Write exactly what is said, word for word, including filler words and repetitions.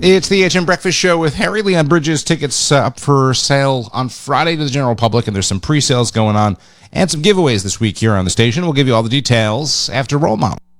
It's the H M Breakfast Show with Harry. Leon Bridges. Tickets uh, up for sale on Friday to the general public, and there's some pre-sales going on and some giveaways this week here on the station. We'll give you all the details after Role Model.